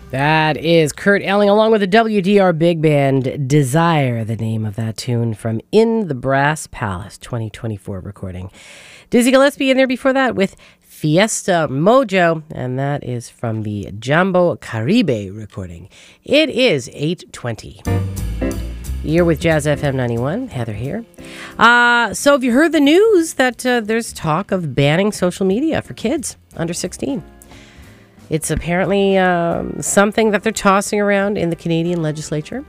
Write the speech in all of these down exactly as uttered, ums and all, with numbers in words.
That is Kurt Elling along with the W D R Big Band. Desire, the name of that tune from In the Brass Palace twenty twenty-four recording. Dizzy Gillespie in there before that with Fiesta Mojo, and that is from the Jambo Caribe recording. It is eight twenty. You're with Jazz F M ninety-one. Heather here. Uh, so have you heard the news that uh, there's talk of banning social media for kids under sixteen? It's apparently um, something that they're tossing around in the Canadian legislature.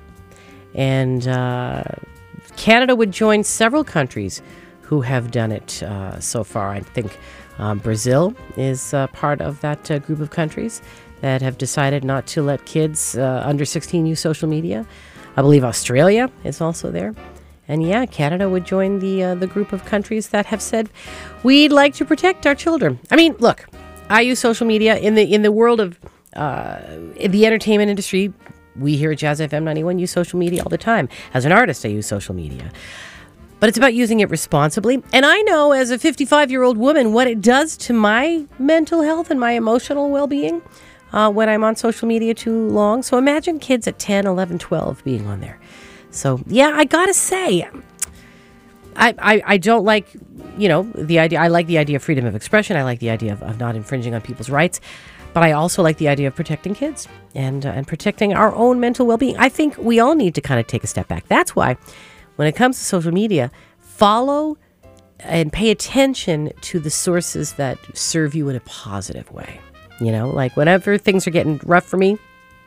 And uh, Canada would join several countries who have done it uh, so far. I think um, Brazil is uh, part of that uh, group of countries that have decided not to let kids uh, under sixteen use social media. I believe Australia is also there. And yeah, Canada would join the uh, the group of countries that have said, we'd like to protect our children. I mean, look, I use social media in the in the world of uh, in the entertainment industry. We here at Jazz F M ninety-one use social media all the time. As an artist, I use social media. But it's about using it responsibly. And I know as a fifty-five-year-old woman what it does to my mental health and my emotional well-being uh, when I'm on social media too long. So imagine kids at ten, eleven, twelve being on there. So, yeah, I gotta say, I, I, I don't like, you know, the idea. I like the idea of freedom of expression. I like the idea of, of not infringing on people's rights. But I also like the idea of protecting kids and, uh, and protecting our own mental well-being. I think we all need to kind of take a step back. That's why when it comes to social media, follow and pay attention to the sources that serve you in a positive way. You know, like whenever things are getting rough for me,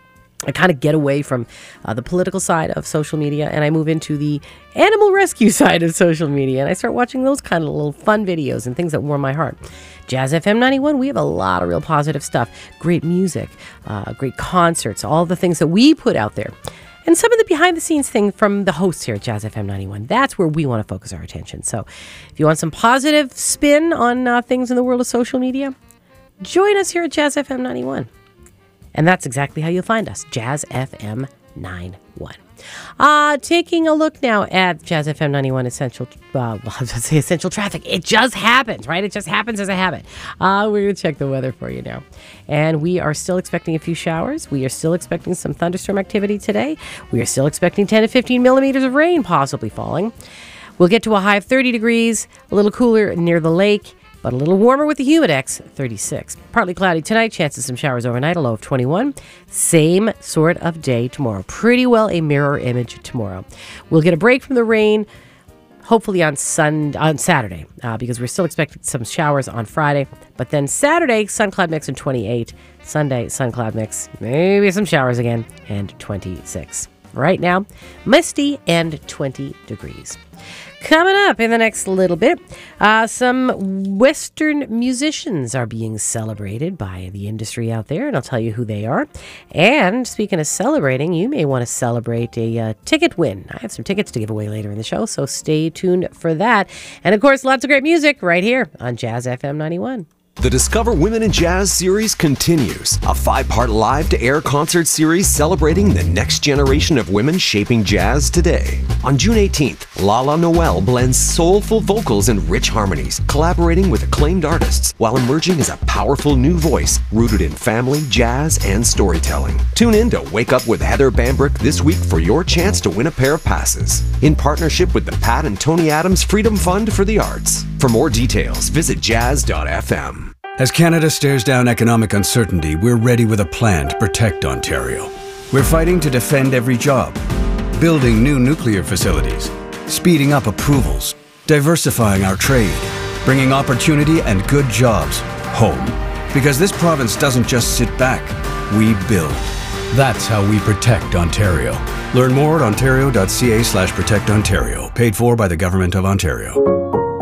I kind of get away from uh, the political side of social media and I move into the animal rescue side of social media. And I start watching those kind of little fun videos and things that warm my heart. Jazz F M ninety-one, we have a lot of real positive stuff. Great music, uh, great concerts, all the things that we put out there. And some of the behind-the-scenes thing from the hosts here at Jazz F M ninety-one. That's where we want to focus our attention. So if you want some positive spin on uh, things in the world of social media, join us here at Jazz F M ninety-one. And that's exactly how you'll find us, Jazz F M ninety-one. Uh, taking a look now at Jazz F M ninety-one Essential, uh, well, I was going to say Essential Traffic. It just happens, right? It just happens as a habit. Uh, we're going to check the weather for you now. And we are still expecting a few showers. We are still expecting some thunderstorm activity today. We are still expecting ten to fifteen millimeters of rain possibly falling. We'll get to a high of thirty degrees, a little cooler near the lake, but a little warmer with the Humidex, thirty-six. Partly cloudy tonight, chances some showers overnight, a low of twenty-one. Same sort of day tomorrow. Pretty well a mirror image tomorrow. We'll get a break from the rain, hopefully on sun on Saturday, uh, because we're still expecting some showers on Friday. But then Saturday, sun cloud mix and twenty-eight. Sunday, sun cloud mix, maybe some showers again, and twenty-six. Right now, misty and twenty degrees. Coming up in the next little bit, uh, some Western musicians are being celebrated by the industry out there, and I'll tell you who they are. And speaking of celebrating, you may want to celebrate a uh, ticket win. I have some tickets to give away later in the show, so stay tuned for that. And of course, lots of great music right here on Jazz F M ninety-one. The Discover Women in Jazz series continues, a five-part live-to-air concert series celebrating the next generation of women shaping jazz today. On June eighteenth, Lala Noel blends soulful vocals and rich harmonies, collaborating with acclaimed artists while emerging as a powerful new voice rooted in family, jazz, and storytelling. Tune in to Wake Up with Heather Bambrick this week for your chance to win a pair of passes, in partnership with the Pat and Tony Adams Freedom Fund for the Arts. For more details, visit jazz dot f m. As Canada stares down economic uncertainty, we're ready with a plan to protect Ontario. We're fighting to defend every job, building new nuclear facilities, speeding up approvals, diversifying our trade, bringing opportunity and good jobs home. Because this province doesn't just sit back, we build. That's how we protect Ontario. Learn more at ontario.ca slash protect Ontario. Paid for by the Government of Ontario.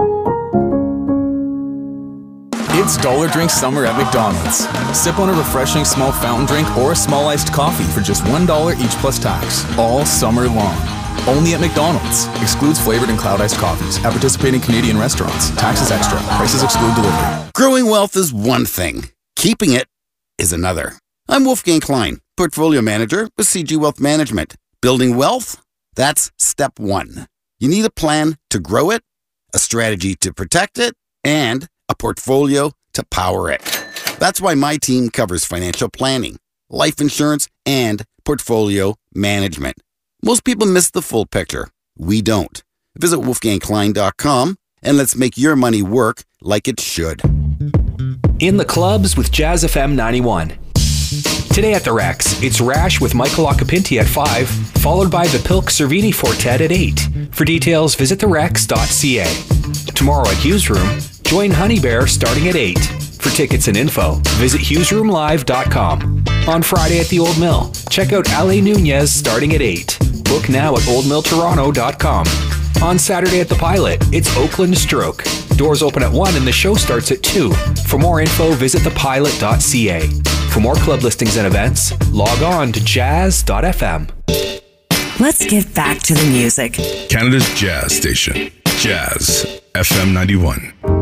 It's Dollar Drink Summer at McDonald's. Sip on a refreshing small fountain drink or a small iced coffee for just one dollar each plus tax, all summer long. Only at McDonald's. Excludes flavored and cloud iced coffees at participating Canadian restaurants. Taxes extra. Prices exclude delivery. Growing wealth is one thing. Keeping it is another. I'm Wolfgang Klein, Portfolio Manager with C G Wealth Management. Building wealth? That's step one. You need a plan to grow it, a strategy to protect it, and a portfolio to power it. That's why my team covers financial planning, life insurance, and portfolio management. Most people miss the full picture. We don't. Visit wolfgang klein dot com and let's make your money work like it should. In the clubs with Jazz F M ninety-one. Today at the Rex, it's Rash with Michael Occhipinti at five, followed by the Pilk Cervini Fortet at eight. For details, visit the rex dot c a. Tomorrow at Hughes Room, join Honey Bear starting at eight. For tickets and info, visit hughes room live dot com. On Friday at the Old Mill, check out Ale Nunez starting at eight. Book now at old mill toronto dot com. On Saturday at the Pilot, it's Oakland Stroke. Doors open at one and the show starts at two. For more info, visit the pilot dot c a. For more club listings and events, log on to jazz dot f m. Let's get back to the music. Canada's jazz station, Jazz F M ninety-one.